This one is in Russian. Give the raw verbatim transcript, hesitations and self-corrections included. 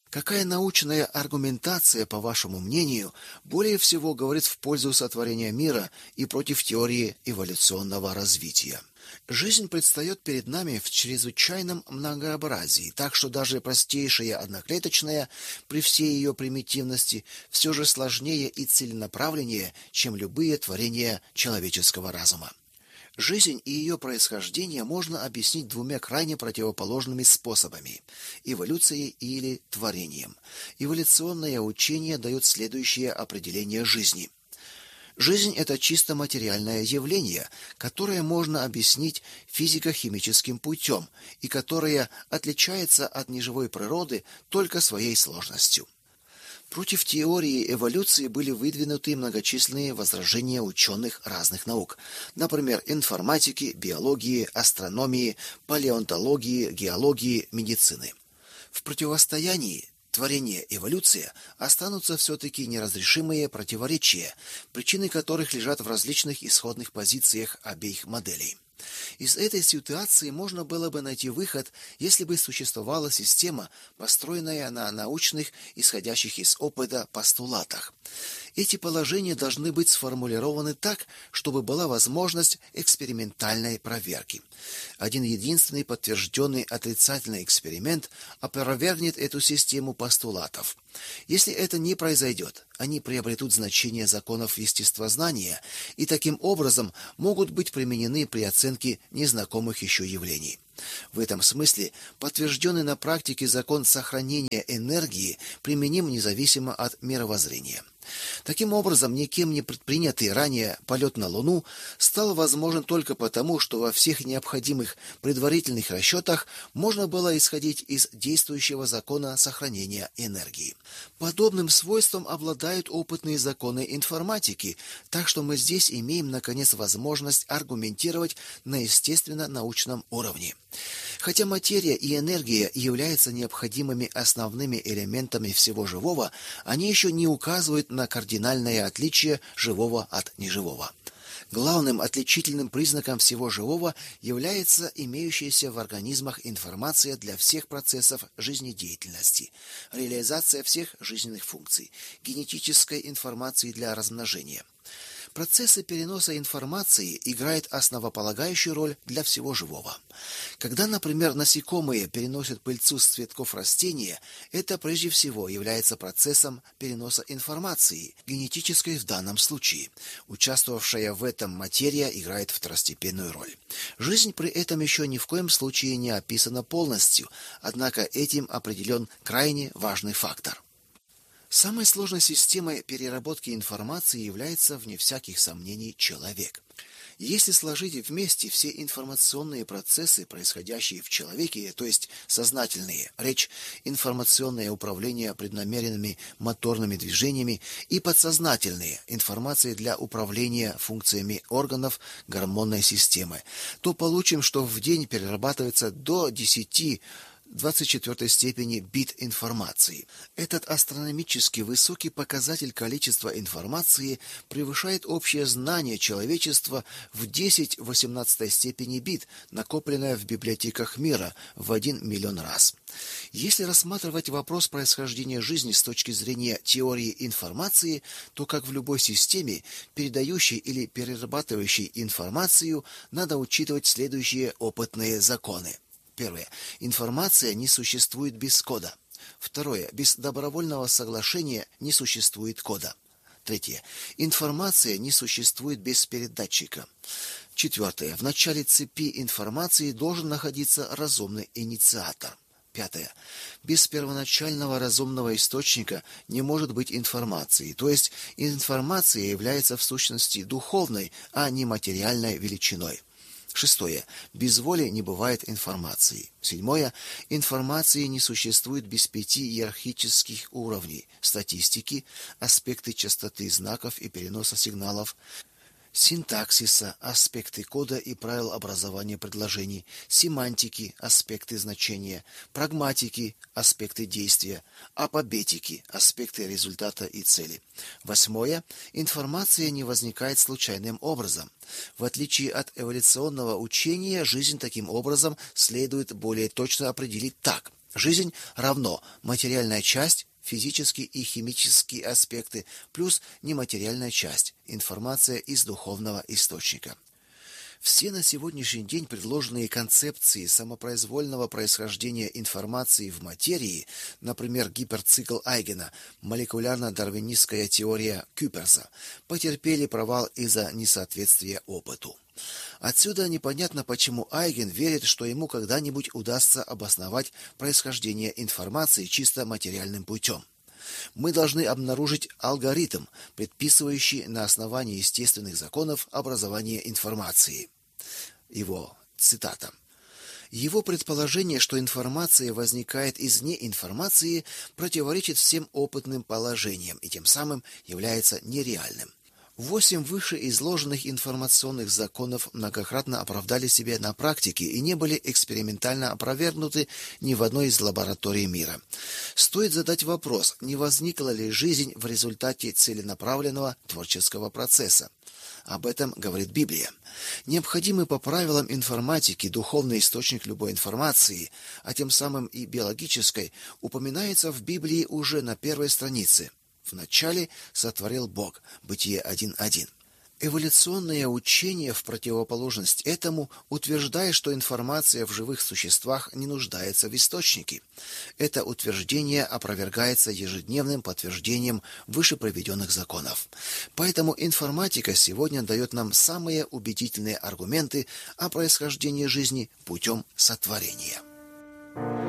Какая научная аргументация, по вашему мнению, более всего говорит в пользу сотворения мира и против теории эволюционного развития? Жизнь предстает перед нами в чрезвычайном многообразии, так что даже простейшая одноклеточная, при всей ее примитивности, все же сложнее и целенаправленнее, чем любые творения человеческого разума. Жизнь и ее происхождение можно объяснить двумя крайне противоположными способами – эволюцией или творением. Эволюционное учение дает следующее определение жизни. Жизнь – это чисто материальное явление, которое можно объяснить физико-химическим путем и которое отличается от неживой природы только своей сложностью. Против теории эволюции были выдвинуты многочисленные возражения ученых разных наук, например, информатики, биологии, астрономии, палеонтологии, геологии, медицины. В противостоянии творение-эволюция останутся все-таки неразрешимые противоречия, причины которых лежат в различных исходных позициях обеих моделей. Из этой ситуации можно было бы найти выход, если бы существовала система, построенная на научных, исходящих из опыта, постулатах. Эти положения должны быть сформулированы так, чтобы была возможность экспериментальной проверки. Один единственный подтвержденный отрицательный эксперимент опровергнет эту систему постулатов. Если это не произойдет, они приобретут значение законов естествознания и таким образом могут быть применены при оценке незнакомых еще явлений. В этом смысле подтвержденный на практике закон сохранения энергии применим независимо от мировоззрения. Таким образом, никем не предпринятый ранее полет на Луну стал возможен только потому, что во всех необходимых предварительных расчетах можно было исходить из действующего закона сохранения энергии. Подобным свойством обладают опытные законы информатики, так что мы здесь имеем, наконец, возможность аргументировать на естественно-научном уровне. Хотя материя и энергия являются необходимыми основными элементами всего живого, они еще не указывают на кардинальное отличие живого от неживого. Главным отличительным признаком всего живого является имеющаяся в организмах информация для всех процессов жизнедеятельности, реализация всех жизненных функций, генетической информации для размножения. Процессы переноса информации играют основополагающую роль для всего живого. Когда, например, насекомые переносят пыльцу с цветков растения, это прежде всего является процессом переноса информации, генетической в данном случае. Участвовавшая в этом материя играет второстепенную роль. Жизнь при этом еще ни в коем случае не описана полностью, однако этим определен крайне важный фактор. Самой сложной системой переработки информации является, вне всяких сомнений, человек. Если сложить вместе все информационные процессы, происходящие в человеке, то есть сознательные, речь, информационное управление преднамеренными моторными движениями, и подсознательные, информация для управления функциями органов гормонной системы, то получим, что в день перерабатывается до десяти двадцать четвёртой степени бит информации. Этот астрономически высокий показатель количества информации превышает общее знание человечества в десять в восемнадцатой степени бит, накопленное в библиотеках мира в один миллион раз. Если рассматривать вопрос происхождения жизни с точки зрения теории информации, то, как в любой системе, передающей или перерабатывающей информацию, надо учитывать следующие опытные законы. Первое. Информация не существует без кода. Второе. Без добровольного соглашения не существует кода. Третье. Информация не существует без передатчика. Четвертое. В начале цепи информации должен находиться разумный инициатор. Пятое. Без первоначального разумного источника не может быть информации, то есть информация является в сущности духовной, а не материальной величиной. Шестое. Без воли не бывает информации. Седьмое. Информации не существует без пяти иерархических уровней: статистики, аспекты частоты знаков и переноса сигналов, синтаксиса, аспекты кода и правил образования предложений, семантики, аспекты значения, прагматики, аспекты действия, апобетики, аспекты результата и цели. Восьмое. Информация не возникает случайным образом. В отличие от эволюционного учения, жизнь таким образом следует более точно определить так. Жизнь равно материальная часть, физические и химические аспекты, плюс нематериальная часть, информация из духовного источника. Все на сегодняшний день предложенные концепции самопроизвольного происхождения информации в материи, например, гиперцикл Айгена, молекулярно-дарвинистская теория Кюперса, потерпели провал из-за несоответствия опыту. Отсюда непонятно, почему Айген верит, что ему когда-нибудь удастся обосновать происхождение информации чисто материальным путем. Мы должны обнаружить алгоритм, предписывающий на основании естественных законов образование информации. Его цитата. Его предположение, что информация возникает из неинформации, противоречит всем опытным положениям и тем самым является нереальным. Восемь вышеизложенных информационных законов многократно оправдали себя на практике и не были экспериментально опровергнуты ни в одной из лабораторий мира. Стоит задать вопрос, не возникла ли жизнь в результате целенаправленного творческого процесса. Об этом говорит Библия. Необходимый по правилам информатики духовный источник любой информации, а тем самым и биологической, упоминается в Библии уже на первой странице. Вначале сотворил Бог. Бытие один один. Эволюционное учение в противоположность этому утверждает, что информация в живых существах не нуждается в источнике. Это утверждение опровергается ежедневным подтверждением выше приведенных законов. Поэтому информатика сегодня дает нам самые убедительные аргументы о происхождении жизни путем сотворения.